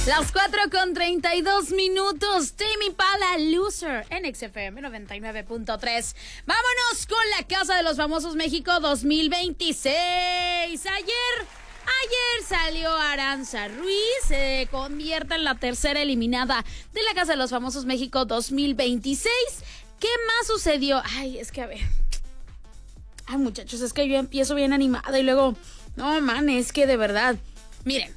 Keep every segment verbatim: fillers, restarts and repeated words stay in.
Las cuatro con treinta y dos minutos. Tame Impala, Loser, en X F M noventa y nueve punto tres. Vámonos con la Casa de los Famosos México dos mil veintiséis. Ayer, ayer salió Aranza Ruiz, se convierte en la tercera eliminada de la Casa de los Famosos México dos mil veintiséis. ¿Qué más sucedió? Ay, es que a ver. Ay, muchachos, es que yo empiezo bien animada y luego, no, man, es que de verdad, miren.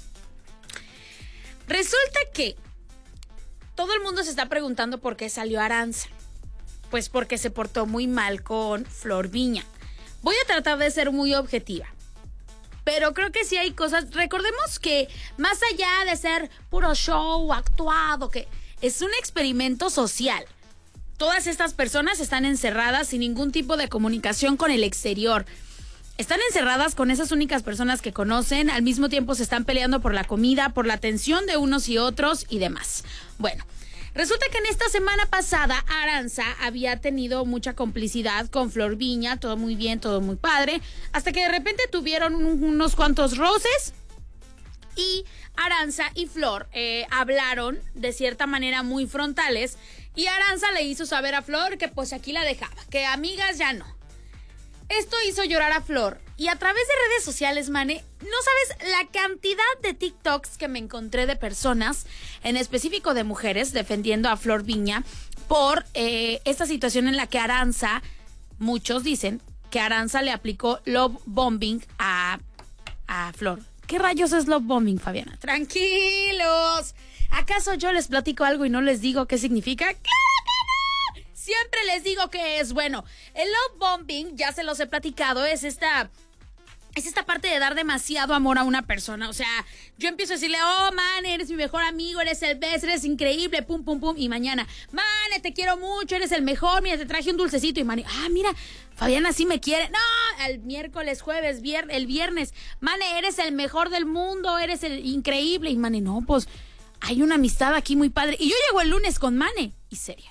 Resulta que todo el mundo se está preguntando por qué salió Aranza. Pues porque se portó muy mal con Flor Viña. Voy a tratar de ser muy objetiva. Pero creo que sí hay cosas. Recordemos que más allá de ser puro show actuado, que es un experimento social. Todas estas personas están encerradas sin ningún tipo de comunicación con el exterior. Están encerradas con esas únicas personas que conocen, al mismo tiempo se están peleando por la comida, por la atención de unos y otros y demás. Bueno, resulta que en esta semana pasada Aranza había tenido mucha complicidad con Flor Viña, todo muy bien, todo muy padre, hasta que de repente tuvieron un, unos cuantos roces y Aranza y Flor eh, hablaron de cierta manera muy frontales y Aranza le hizo saber a Flor que pues aquí la dejaba, que amigas ya no. Esto hizo llorar a Flor y a través de redes sociales, mane, no sabes la cantidad de TikToks que me encontré de personas, en específico de mujeres, defendiendo a Flor Viña por eh, esta situación en la que Aranza, muchos dicen que Aranza le aplicó love bombing a, a Flor. ¿Qué rayos es love bombing, Fabiana? Tranquilos. ¿Acaso yo les platico algo y no les digo qué significa? ¡Claro! Siempre les digo que es, bueno, el love bombing, ya se los he platicado, es esta, es esta parte de dar demasiado amor a una persona. O sea, yo empiezo a decirle, oh, man, eres mi mejor amigo, eres el best, eres increíble, pum, pum, pum. Y mañana, man, te quiero mucho, eres el mejor, mira, te traje un dulcecito. Y man, ah, mira, Fabiana sí me quiere. No, el miércoles, jueves, viernes, el viernes, man, eres el mejor del mundo, eres el increíble. Y man, no, pues, hay una amistad aquí muy padre. Y yo llego el lunes con Mane, y seria.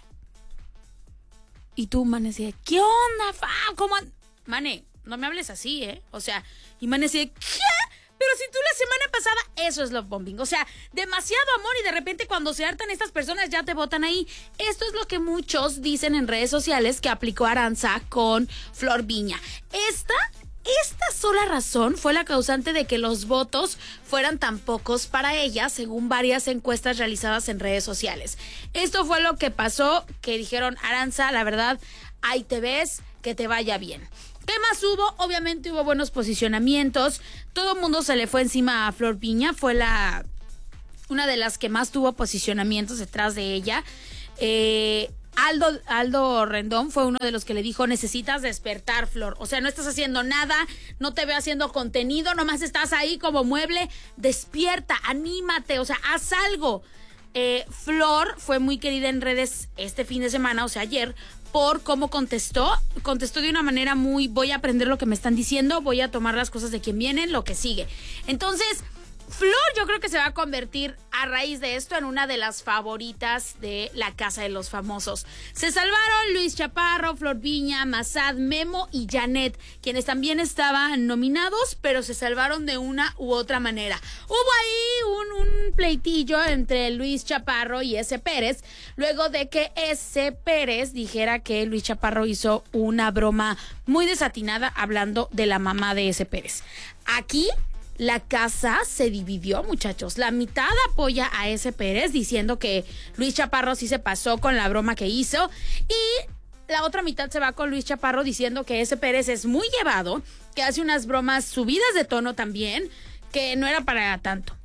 Y tú, Mane, decía, ¿qué onda, fa? ¿Cómo? Mane, no me hables así, ¿eh? O sea, y Mane decía, ¿qué? Pero si tú la semana pasada, eso es love bombing. O sea, demasiado amor y de repente cuando se hartan estas personas ya te botan ahí. Esto es lo que muchos dicen en redes sociales que aplicó Aranza con Flor Viña. Esta... Esta sola razón fue la causante de que los votos fueran tan pocos para ella, según varias encuestas realizadas en redes sociales. Esto fue lo que pasó, que dijeron, Aranza, la verdad, ahí te ves, que te vaya bien. ¿Qué más hubo? Obviamente hubo buenos posicionamientos, todo el mundo se le fue encima a Flor Viña, fue la una de las que más tuvo posicionamientos detrás de ella. Eh... Aldo, Aldo Rendón fue uno de los que le dijo, necesitas despertar, Flor. O sea, no estás haciendo nada, no te veo haciendo contenido, nomás estás ahí como mueble. Despierta, anímate, o sea, haz algo. Eh, Flor fue muy querida en redes este fin de semana, o sea, ayer, por cómo contestó. Contestó de una manera muy, voy a aprender lo que me están diciendo, voy a tomar las cosas de quien vienen, lo que sigue. Entonces... Flor yo creo que se va a convertir a raíz de esto en una de las favoritas de la Casa de los Famosos. Se salvaron Luis Chaparro, Flor Viña, Massad, Memo y Janet, quienes también estaban nominados, pero se salvaron de una u otra manera. Hubo ahí un, un pleitillo entre Luis Chaparro y S. Pérez, luego de que S. Pérez dijera que Luis Chaparro hizo una broma muy desatinada hablando de la mamá de S. Pérez. Aquí... la casa se dividió, muchachos. La mitad apoya a S. Pérez diciendo que Luis Chaparro sí se pasó con la broma que hizo y la otra mitad se va con Luis Chaparro diciendo que S. Pérez es muy llevado, que hace unas bromas subidas de tono también, que no era para tanto.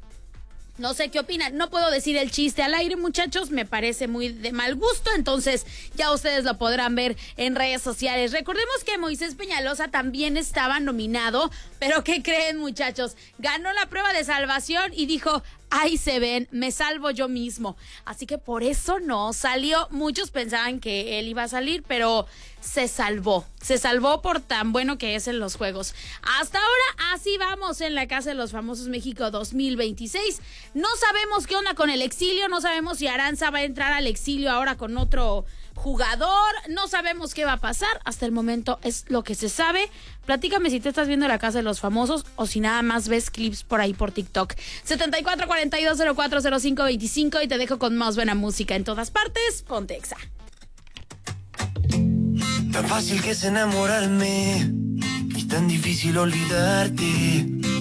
No sé qué opinan, no puedo decir el chiste al aire, muchachos, me parece muy de mal gusto, entonces ya ustedes lo podrán ver en redes sociales. Recordemos que Moisés Peñalosa también estaba nominado, pero ¿qué creen, muchachos? Ganó la prueba de salvación y dijo, ahí se ven, me salvo yo mismo. Así que por eso no salió. Muchos pensaban que él iba a salir, pero se salvó. Se salvó por tan bueno que es en los juegos. Hasta ahora, así vamos en la Casa de los Famosos México dos mil veintiséis. No sabemos qué onda con el exilio, no sabemos si Aranza va a entrar al exilio ahora con otro... jugador. No sabemos qué va a pasar. Hasta el momento es lo que se sabe. Platícame si te estás viendo La Casa de los Famosos o si nada más ves clips por ahí por TikTok. setenta y cuatro cuarenta y dos cero cuatro cero cinco veinticinco y te dejo con más buena música en todas partes. Ponte Exa. Tan fácil que es enamorarme y tan difícil olvidarte.